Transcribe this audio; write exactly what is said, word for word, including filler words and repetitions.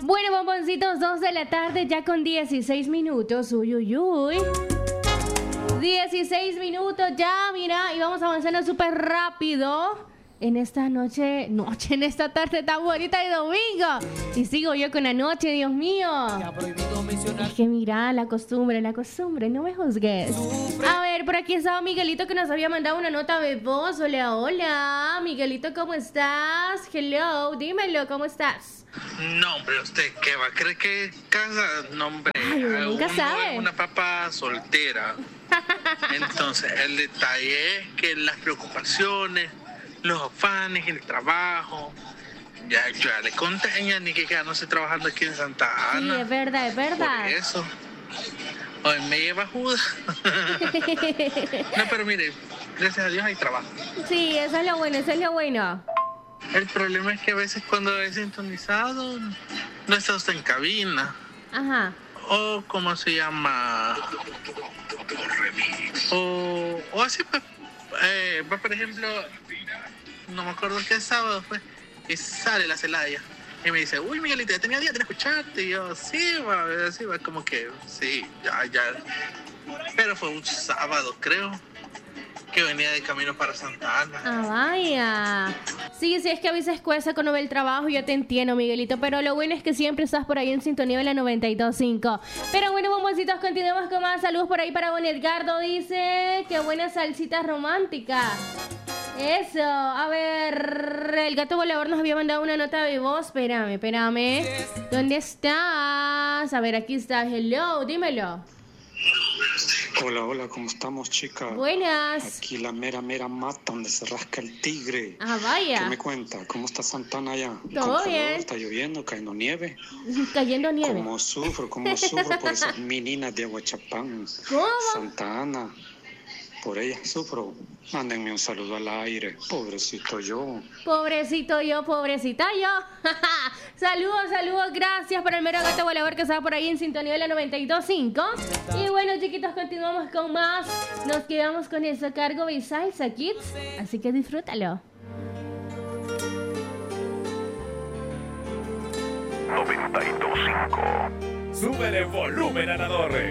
Bueno, bomboncitos, dos de la tarde ya con dieciséis minutos. Uy, uy, uy. dieciséis minutos ya, mira, y vamos avanzando súper rápido en esta noche, noche, en esta tarde tan bonita de domingo. Y sigo yo con la noche, Dios mío. Es que mira, la costumbre, la costumbre, no me juzgues. A ver, por aquí estaba Miguelito que nos había mandado una nota de voz. Hola, hola. Miguelito, ¿cómo estás? Hello, dímelo, ¿cómo estás? No, hombre, ¿usted qué va a creer que casa? No, hombre, Ay, uno nunca uno sabe. es una papa soltera. Entonces, el detalle es que las preocupaciones, los afanes, el trabajo, ya, yo ya le conté a ella ni que ya no estoy trabajando aquí en Santa Sí, Ana. es verdad, es verdad. Por eso. Hoy me lleva Judas. No, pero mire, gracias a Dios hay trabajo. Sí, eso es lo bueno, eso es lo bueno. El problema es que a veces cuando he sintonizado, no está usted en cabina. Ajá. O, ¿cómo se llama? O, o así, pues, eh, pues, por ejemplo, no me acuerdo qué sábado fue, y sale la Celaya. Y me dice, uy, Miguelito, ya tenía días de no escucharte. Y yo, sí, va, así va, como que, sí, ya, ya. Pero fue un sábado, creo, que venía de camino para Santa Ana. Ah, vaya. Sí, sí, es que a veces cuesta cuando ve el trabajo, yo te entiendo, Miguelito, pero lo bueno es que siempre estás por ahí en sintonía de la noventa y dos punto cinco. Pero bueno, bomboncitos, continuemos con más. Saludos por ahí para Don Edgardo, dice, qué buena salsita romántica. Eso, a ver, el gato volador nos había mandado una nota de voz. Espérame, espérame. ¿Dónde estás? A ver, aquí está. Hello, dímelo. Hola, hola, ¿cómo estamos, chicas? Buenas. Aquí la mera, mera mata donde se rasca el tigre. Ah, vaya. ¿Qué me cuenta? ¿Cómo está Santana allá? Todo ¿Con bien. calor? ¿Está lloviendo? ¿Cayendo nieve? Cayendo nieve. ¿Cómo sufro? ¿Cómo sufro por esas meninas de Aguachapán? ¿Cómo? Santa Ana. Por ellas sufro. Mándenme un saludo al aire. Pobrecito yo. Pobrecito yo, pobrecita yo. Saludos, saludos, gracias por el mero gato volador que estaba por ahí en sintonía de la noventa y dos punto cinco. Y bueno, chiquitos, continuamos con más. Nos quedamos con eso a cargo de Salsa Kids, así que disfrútalo. noventa y dos punto cinco. Súbele volumen a la torre.